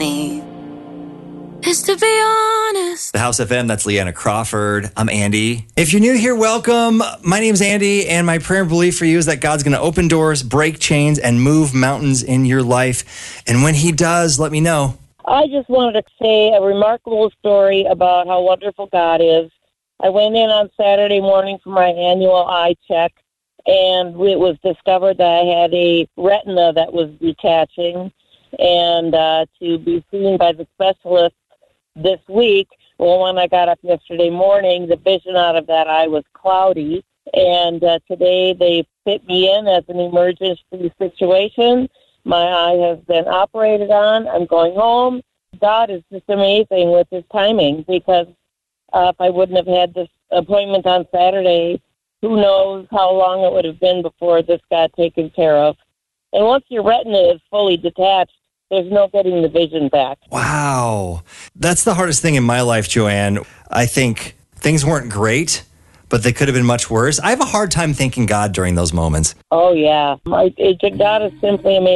me is to be honest. The House FM, that's Leanna Crawford. I'm Andy. If you're new here, welcome. My name's Andy, and my prayer and belief for you is that God's going to open doors, break chains, and move mountains in your life. And when he does, let me know. I just wanted to say a remarkable story about how wonderful God is. I went in on Saturday morning for my annual eye check, and it was discovered that I had a retina that was detaching, and to be seen by the specialist this week. Well, when I got up yesterday morning, the vision out of that eye was cloudy, and today they fit me in as an emergency situation. My eye has been operated on. I'm going home. God is just amazing with his timing, because if I wouldn't have had this appointment on Saturday, who knows how long it would have been before this got taken care of. And once your retina is fully detached, there's no getting the vision back. Wow. That's the hardest thing in my life, Joanne. I think things weren't great, but they could have been much worse. I have a hard time thanking God during those moments. Oh, yeah. God is simply amazing.